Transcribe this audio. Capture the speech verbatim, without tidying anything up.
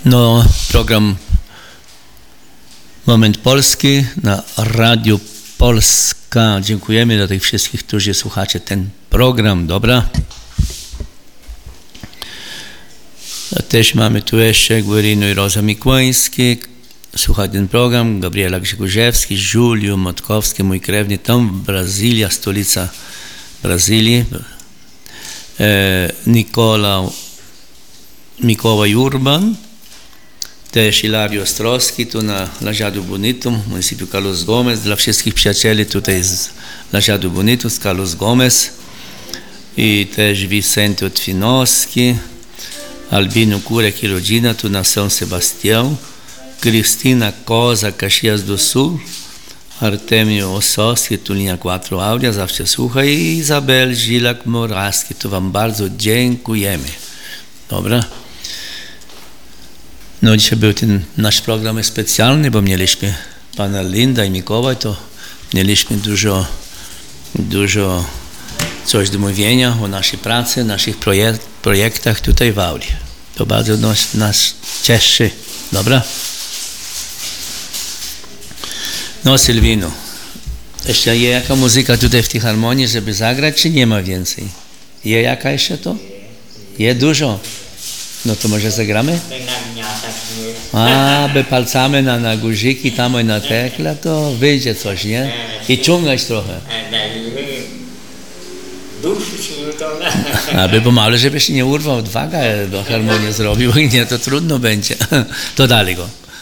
No, program Moment Polski na Radio Polska. Dziękujemy dla tych wszystkich, którzy słuchacie ten program, dobra? A też mamy tu jeszcze Guerino i Rosa Mikłański. Słucha ten program. Gabriela Grzegorzewski, Julio Motkowski, mój krewny, tam Brazylia, stolica Brazylii. E, Nikola Mikołaj Urban. Też Hilario Ostrowski, tu na Lajeado Bonito, município Carlos Gomes, dla wszystkich przyjacieli tutaj z Lajeado Bonito, z Carlos Gomes. I też Vicente Otfinowski, Albino Kurek i rodzina, tu na São Sebastião. Cristina Cosa, Caxias do Sul. Artemio Ossowski, tu linia cztery Audia, zawsze słucha. I Izabel Żilak Morawski, tu wam bardzo dziękujemy. Dobra? No dzisiaj był ten nasz program specjalny, bo mieliśmy pana Linda i Mikołaj, to mieliśmy dużo, dużo coś do mówienia o naszej pracy, naszych projek projektach tutaj w Auli. To bardzo nas, nas cieszy. Dobra? No Sylwino, jeszcze jest jaka muzyka tutaj w tej harmonii, żeby zagrać, czy nie ma więcej? Je jaka jeszcze to? Je dużo? No to może zagramy? A, by palcami na, na guziki tam i na tekle, to wyjdzie coś, nie? I ciągać trochę. Aby pomału, żebyś nie urwał, odwaga do harmonii zrobił, nie, to trudno będzie. To dalej go.